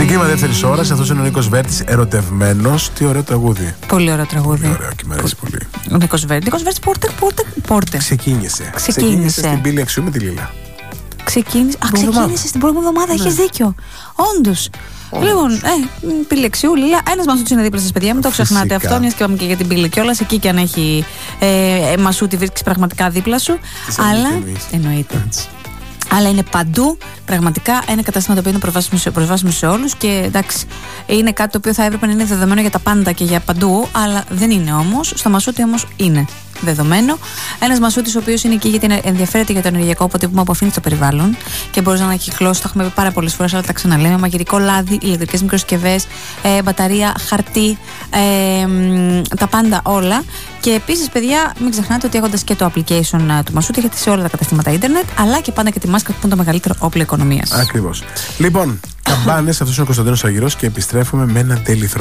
Ξεκίνημα δεύτερης ώρας. Αυτός είναι ο Νίκος Βέρτης, Ερωτευμένος. Τι ωραίο τραγούδι. Πολύ ωραίο τραγούδι. Πολύ ωραίο και μου αρέσει πολύ. Ο Νίκος Βέρτης, πόρτε. Ξεκίνησε στην Πύλη Αξιού με τη Λίλα. Ξεκίνησε την προηγούμενη εβδομάδα, έχεις δίκιο. Όντως. Λοιπόν, Πύλη Αξιού, Λίλα. Ένας μασούτης είναι δίπλα σας, παιδιά, μην το ξεχνάτε αυτό. Μιας και πάμε και για την Πύλη κιόλας. Εκεί και αν έχει μασούτη, βρίσκεις πραγματικά δίπλα σου. Αλλά. Εννοείται. Αλλά είναι παντού, πραγματικά ένα κατάστημα το οποίο είναι προσβάσιμο σε όλους και εντάξει, είναι κάτι το οποίο θα έπρεπε να είναι δεδομένο για τα πάντα και για παντού, αλλά δεν είναι όμως. Στο μασούτη όμως είναι δεδομένο. Ένας μασούτης ο οποίος είναι εκεί γιατί ενδιαφέρεται για το ενεργειακό αποτύπωμα που αφήνει στο περιβάλλον και μπορείς να ανακυκλώσεις, το έχουμε πει πάρα πολλές φορές, αλλά τα ξαναλέμε. Μαγειρικό λάδι, ηλεκτρικές μικροσκευές, μπαταρία, χαρτί, τα πάντα όλα. Και επίσης, παιδιά, μην ξεχνάτε ότι έχοντας και το application του μασούτη, έχετε σε όλα τα καταστήματα ίντερνετ, αλλά και πάντα και τη μάσκα που είναι το μεγαλύτερο όπλο οικονομίας. Ακριβώς. Λοιπόν, καμπάνες, αυτός είναι ο Κωνσταντίνος Αργυρός και επιστρέφουμε με ένα τέλει